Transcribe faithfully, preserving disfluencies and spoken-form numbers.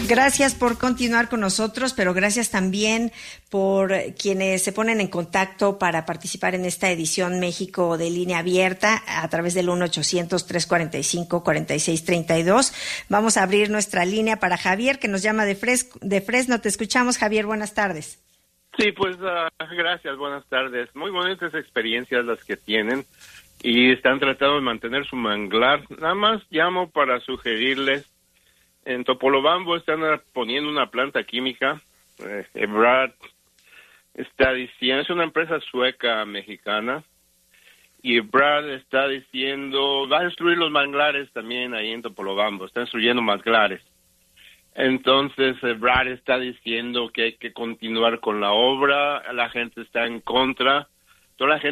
Gracias por continuar con nosotros, pero gracias también por quienes se ponen en contacto para participar en esta edición México de Línea Abierta a través del uno ochocientos, trescientos cuarenta y cinco, cuarenta y seis treinta y dos. Vamos a abrir nuestra línea para Javier, que nos llama de, Fres- de Fresno. Te escuchamos, Javier. Buenas tardes. Sí, pues uh, gracias, buenas tardes. Muy bonitas experiencias las que tienen y están tratando de mantener su manglar. Nada más llamo para sugerirles, en Topolobampo están poniendo una planta química, eh, Ebrard está diciendo, es una empresa sueca mexicana, y Ebrard está diciendo, va a destruir los manglares también ahí en Topolobampo, está destruyendo manglares. Entonces, Ebrard está diciendo que hay que continuar con la obra, la gente está en contra, toda la gente